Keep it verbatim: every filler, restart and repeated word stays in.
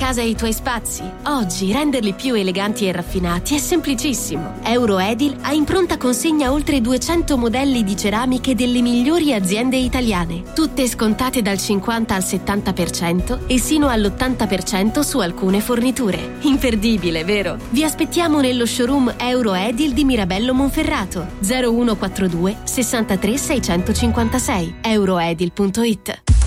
casa e i tuoi spazi. Oggi renderli più eleganti e raffinati è semplicissimo. Euroedil ha in pronta consegna oltre duecento modelli di ceramiche delle migliori aziende italiane, tutte scontate dal cinquanta al settanta per cento e sino all'ottanta per cento su alcune forniture. Imperdibile, vero? Vi aspettiamo nello showroom Euroedil di Mirabello Monferrato, zero uno quattro due sessantatré seicentocinquantasei, euroedil punto it.